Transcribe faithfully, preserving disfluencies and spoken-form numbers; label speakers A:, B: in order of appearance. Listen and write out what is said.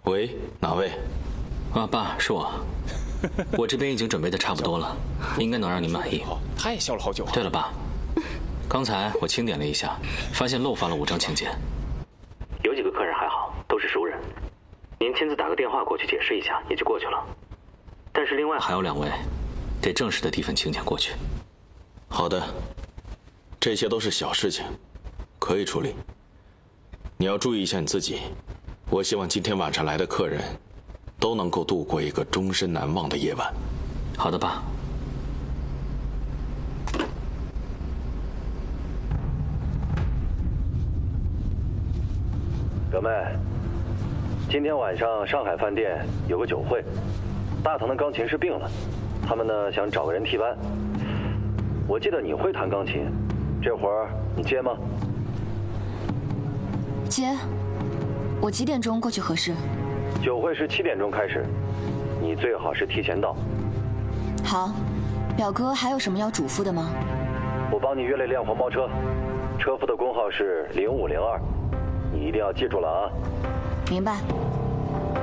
A: 喂，哪位？
B: 啊，爸，是我。我这边已经准备的差不多了，应该能让您满意。
C: 他也笑了好久。
B: 对了，爸，刚才我清点了一下，发现漏发了五张请柬。有几个客人还好，都是熟人，您亲自打个电话过去解释一下也就过去了。但是另外还有两位，得正式的递份请柬过去。
A: 好的，这些都是小事情，可以处理。你要注意一下你自己。我希望今天晚上来的客人都能够度过一个终身难忘的夜晚。
B: 好的，爸。
D: 表妹，今天晚上上海饭店有个酒会，大堂的钢琴师病了，他们呢想找个人替班。我记得你会弹钢琴，这活儿你接吗？
E: 接。我几点钟过去合适？
D: 酒会是七点钟开始，你最好是提前到。
E: 好，表哥还有什么要嘱咐的吗？
D: 我帮你约了一辆黄包车，车夫的工号是零五零二，你一定要记住了啊。
E: 明白。